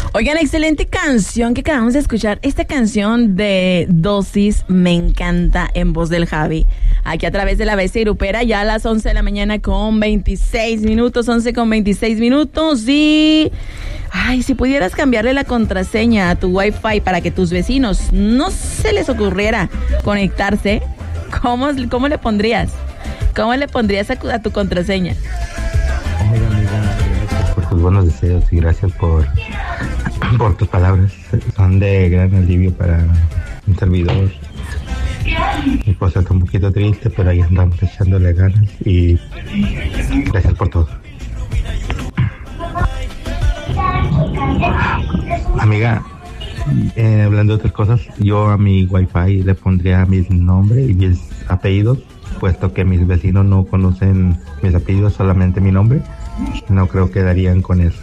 Oigan, excelente canción que acabamos de escuchar. Esta canción de Dosis me encanta en voz del Javi. Aquí a través de la Bestia Grupera, ya a las 11 de la mañana con 26 minutos, 11 con 26 minutos. Y, ay, si pudieras cambiarle la contraseña a tu Wi-Fi para que tus vecinos no se les ocurriera conectarse, ¿cómo le pondrías? ¿Cómo le pondrías a tu contraseña? Amiga, gracias por tus buenos deseos y gracias por tus palabras. Son de gran alivio para un servidor. Mi esposa está un poquito triste, pero ahí andamos echándole ganas y gracias por todo. Amiga, hablando de otras cosas, yo a mi Wi-Fi le pondría mi nombre y mis apellidos, puesto que mis vecinos no conocen mis apellidos, solamente mi nombre. No creo que darían con eso.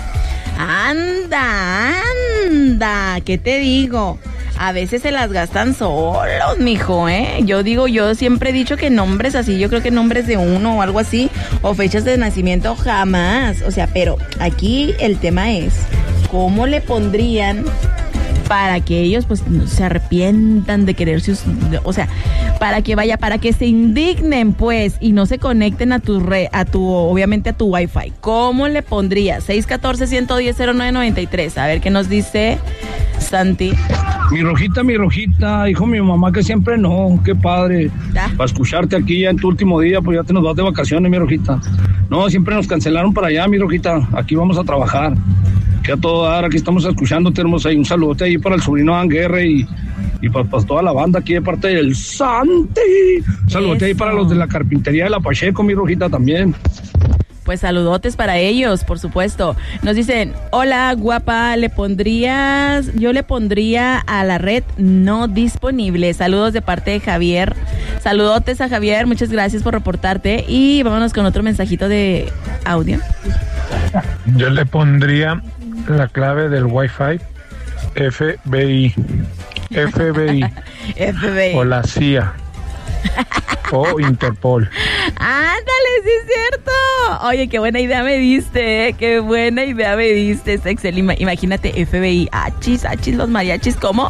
Anda, ¿qué te digo? A veces se las gastan solos, mijo, ¿eh? Yo siempre he dicho que nombres así, yo creo que nombres de uno o algo así, o fechas de nacimiento jamás. O sea, pero aquí el tema es, ¿cómo le pondrían para que ellos pues no se arrepientan de quererse, o sea, para que se indignen pues y no se conecten obviamente a tu Wi-Fi? ¿Cómo le pondrías? 614-110-0993. A ver qué nos dice Santi. Mi rojita, hijo, mi mamá que siempre no, qué padre. Para escucharte aquí ya en tu último día, pues ya te nos vas de vacaciones, mi rojita. No, siempre nos cancelaron para allá, mi rojita. Aquí vamos a trabajar. Que a todo dar, aquí estamos escuchando, tenemos ahí un saludote ahí para el sobrino Anguerre y para toda la banda aquí de parte del Santi. Saludote ahí para los de la carpintería de la Pacheco, mi rojita, también. Pues saludotes para ellos, por supuesto. Nos dicen, hola guapa, yo le pondría a la red no disponible. Saludos de parte de Javier. Saludotes a Javier, muchas gracias por reportarte. Y vámonos con otro mensajito de audio. Yo le pondría la clave del Wi-Fi FBI o la CIA o Interpol. Ándale, sí es cierto. Oye, qué buena idea me diste, qué buena idea me diste, Excel. Imagínate, FBI, achis, los mariachis, ¿cómo,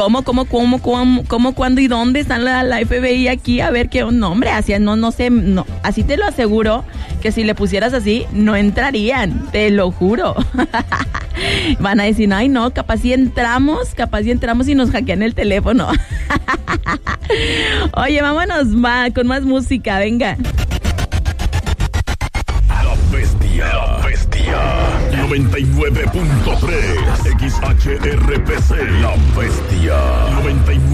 cuándo y dónde están la FBI aquí? A ver qué nombre, así no sé, no, así te lo aseguro que si le pusieras así, no entrarían, te lo juro. Van a decir, ay no, capaz si entramos y nos hackean el teléfono. Oye, vámonos con más música, venga. La Bestia 99.3 XHRPC. La Bestia 99.3